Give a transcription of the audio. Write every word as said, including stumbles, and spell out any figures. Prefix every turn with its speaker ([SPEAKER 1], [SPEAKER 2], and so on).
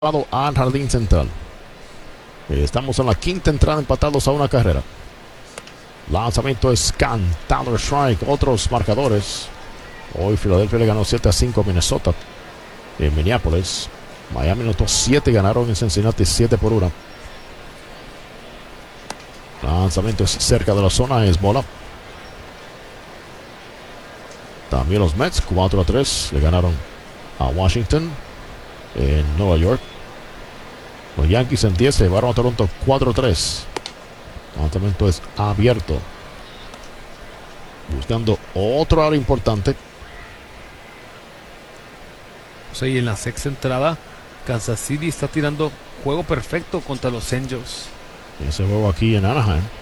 [SPEAKER 1] Al jardín central. Estamos en la quinta entrada, empatados a una carrera. Lanzamiento es cantado, strike. Otros marcadores. Hoy Filadelfia le ganó siete a cinco a Minnesota en Minneapolis. Miami notó siete, ganaron en Cincinnati siete por uno. Lanzamiento es cerca de la zona, es bola. También los Mets cuatro a tres le ganaron a Washington en Nueva York. Los Yankees en diez se llevaron a Toronto cuatro a tres. El lanzamiento es abierto. Buscando otro área importante.
[SPEAKER 2] O sea, y en la sexta entrada, Kansas City está tirando juego perfecto contra los Angels.
[SPEAKER 1] Ese juego aquí en Anaheim.